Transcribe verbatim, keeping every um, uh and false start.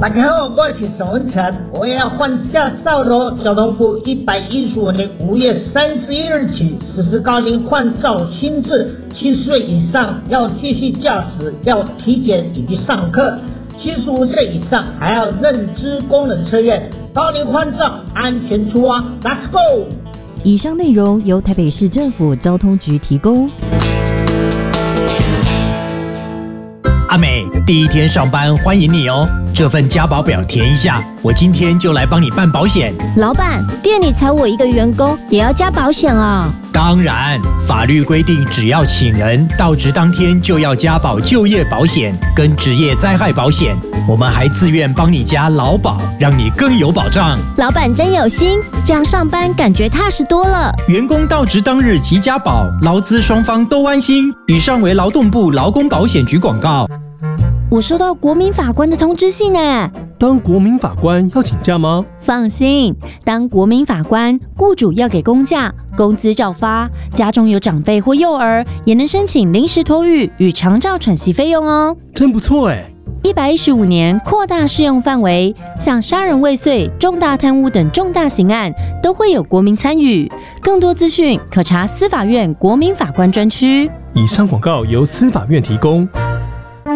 大家好，我是沈文成，我要换驾照喽！交通部一百一十五年五月三十一日起实施高龄换照新制，七十岁以上要继续驾驶，要体检以及上课；七十五岁以上还要认知功能测验。高龄换照，安全出发 ，Let's go！ 以上内容由台北市政府交通局提供。 阿美，第一天上班欢迎你哦！这份加保表填一下，我今天就来帮你办保险。 老板，店里才我一个员工，也要加保险啊？ 当然，法律规定，只要请人到职当天就要加保就业保险跟职业灾害保险。我们还自愿帮你加劳保，让你更有保障。 老板真有心，这样上班感觉踏实多了。 员工到职当日即加保，劳资双方都安心。以上为劳动部劳工保险局广告。 我收到国民法官的通知信诶。 当国民法官要请假吗？ 放心，当国民法官，雇主要给公假，工资照发，家中有长辈或幼儿，也能申请临时托育与长照喘息费用哦。 真不错诶。 一百一十五年扩大适用范围，像杀人未遂、重大贪污等重大刑案都会有国民参与。更多资讯可查司法院国民法官专区。 以上广告由司法院提供。